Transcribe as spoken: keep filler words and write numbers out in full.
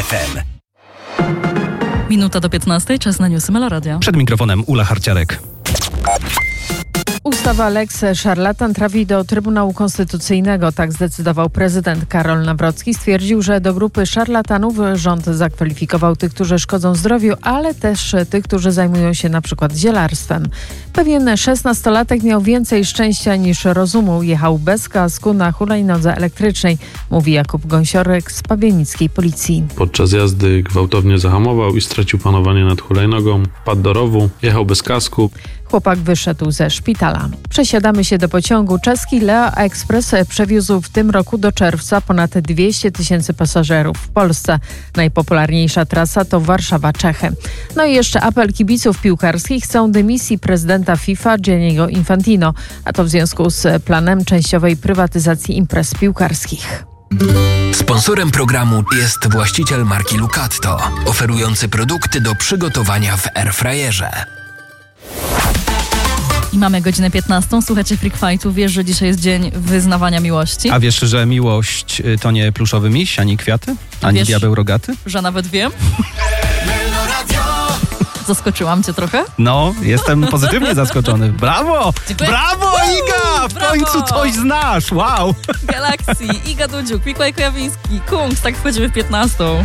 F M. Minuta do piętnastej, czas na newsy Meloradia. Przed mikrofonem Ula Harciarek. Ustawa Lex Szarlatan trafi do Trybunału Konstytucyjnego. Tak zdecydował prezydent Karol Nawrocki. Stwierdził, że do grupy szarlatanów rząd zakwalifikował tych, którzy szkodzą zdrowiu, ale też tych, którzy zajmują się na przykład zielarstwem. Pewien szesnastolatek miał więcej szczęścia niż rozumu. Jechał bez kasku na hulajnodze elektrycznej, mówi Jakub Gąsiorek z pawienickiej policji. Podczas jazdy gwałtownie zahamował i stracił panowanie nad hulajnogą. Wpadł do rowu, jechał bez kasku. Chłopak wyszedł ze szpitala. Przesiadamy się do pociągu. Czeski Leo Express przewiózł w tym roku do czerwca ponad dwieście tysięcy pasażerów. W Polsce najpopularniejsza trasa to Warszawa-Czechy. No i jeszcze apel kibiców piłkarskich. Chcą dymisji prezydenta FIFA Gianniego Infantino, a to w związku z planem częściowej prywatyzacji imprez piłkarskich. Sponsorem programu jest właściciel marki Lucatto, oferujący produkty do przygotowania w airfryerze. I mamy godzinę piętnastą. Słuchacie Freak Fightu. Wiesz, że dzisiaj jest dzień wyznawania miłości? A wiesz, że miłość to nie pluszowy miś, ani kwiaty, ani Wiesz, diabeł rogaty? Że nawet wiem. Zaskoczyłam cię trochę? No, jestem pozytywnie zaskoczony. Brawo! Dziękuję. Brawo, Iga! W Brawo! końcu coś znasz! Wow! Galaxy, Iga Dudziuk, Mikołaj Kojawiński, Kungs. Tak wchodzimy w piętnastą.